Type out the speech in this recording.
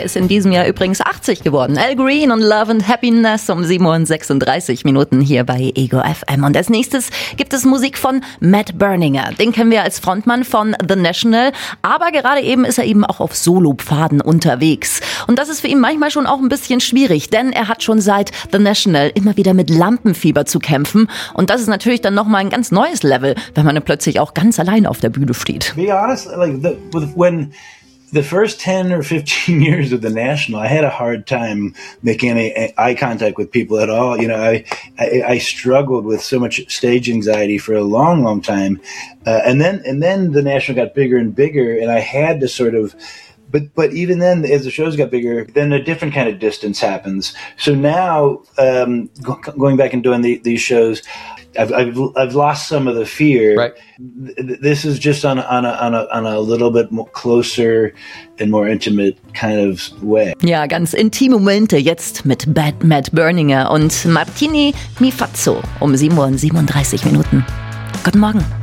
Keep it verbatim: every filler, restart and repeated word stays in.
ist in diesem Jahr übrigens achtzig geworden. Al Green und Love and Happiness um sieben Uhr sechsunddreißig Minuten hier bei Ego F M. Und als nächstes gibt es Musik von Matt Berninger. Den kennen wir als Frontmann von The National. Aber gerade eben ist er eben auch auf Solopfaden unterwegs. Und das ist für ihn manchmal schon auch ein bisschen schwierig, denn er hat schon seit The National immer wieder mit Lampenfieber zu kämpfen. Und das ist natürlich dann nochmal ein ganz neues Level, wenn man dann plötzlich auch ganz allein auf der Bühne steht. Be honest, like the, when the first ten or fifteen years of The National, I had a hard time making any eye contact with people at all. You know, I, I, I struggled with so much stage anxiety for a long, long time. Uh, and then, and then The National got bigger and bigger, and I had to sort of, but, but even then, as the shows got bigger, then a different kind of distance happens. So now, um, go, going back and doing the, these shows, I've, I've I've lost some of the fear. Right. This is just on a, on a on a on a little bit more closer and more intimate kind of way. Ja, ganz intime Momente jetzt mit Bad Matt Berninger und Martini Mi Fazzo um sieben Uhr siebenunddreißig Minuten. Guten Morgen.